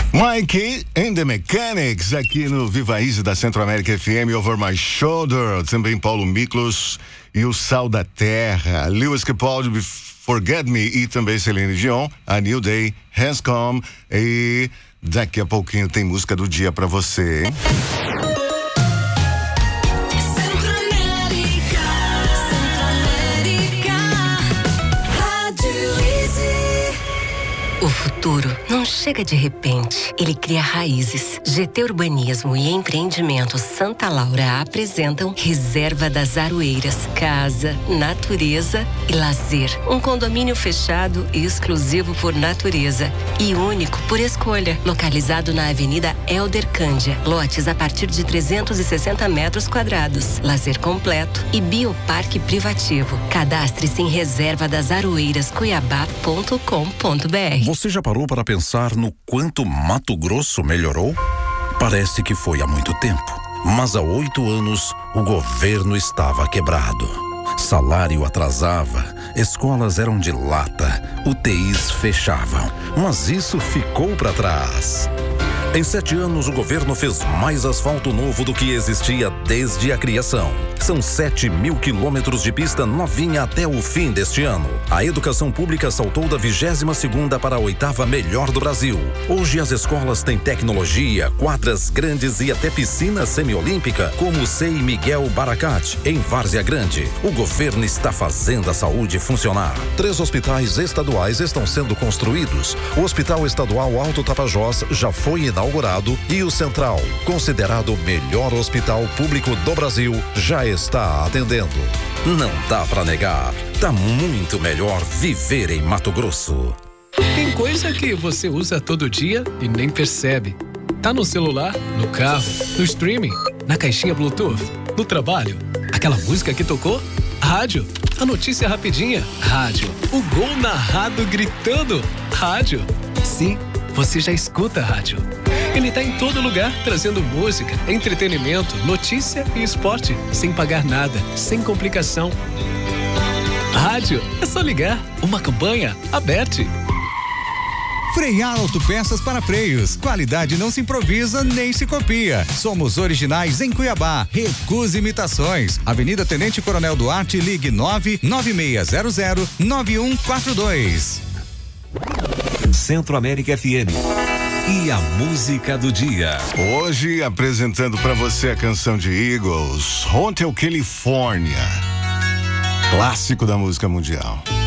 Mikey and the Mechanics aqui no Viva Easy da Centro-América FM, Over My Shoulder, também Paulo Miklos e o Sal da Terra, Lewis Capaldi, Forget Me e também Celine Dion, A New Day, Has Come e daqui a pouquinho tem música do dia pra você, hein? O futuro não chega de repente, ele cria raízes. GT Urbanismo e Empreendimentos Santa Laura apresentam Reserva das Aroeiras, casa, natureza e lazer. Um condomínio fechado e exclusivo por natureza e único por escolha. Localizado na Avenida Elder Cândia. Lotes a partir de 360 metros quadrados. Lazer completo e bioparque privativo. Cadastre-se em reservadasaroeirascuiabá.com.br. Você já parou para pensar no quanto Mato Grosso melhorou? Parece que foi há muito tempo, mas há 8 anos o governo estava quebrado. Salário atrasava, escolas eram de lata, UTIs fechavam, mas isso ficou para trás. Em 7 anos, o governo fez mais asfalto novo do que existia desde a criação. São 7.000 quilômetros de pista novinha até o fim deste ano. A educação pública saltou da 22ª para a 8ª melhor do Brasil. Hoje as escolas têm tecnologia, quadras grandes e até piscina semiolímpica, como o Sei Miguel Baracat, em Várzea Grande. O governo está fazendo a saúde funcionar. 3 hospitais estaduais estão sendo construídos. O Hospital Estadual Alto Tapajós já foi inaugurado e o Central, considerado o melhor hospital público do Brasil, já está atendendo. Não dá pra negar, tá muito melhor viver em Mato Grosso. Tem coisa que você usa todo dia e nem percebe. Tá no celular, no carro, no streaming, na caixinha Bluetooth, no trabalho. Aquela música que tocou? Rádio. A notícia rapidinha? Rádio. O gol narrado gritando? Rádio. Sim, você já escuta a rádio. Ele tá em todo lugar, trazendo música, entretenimento, notícia e esporte, sem pagar nada, sem complicação. Rádio, é só ligar. Uma campanha aberta. Freiar Autopeças para Freios. Qualidade não se improvisa nem se copia. Somos originais em Cuiabá. Recuse imitações. Avenida Tenente Coronel Duarte, ligue 996009142. Centro-América FM. E a música do dia. Hoje apresentando pra você a canção de Eagles, Hotel California, clássico da música mundial.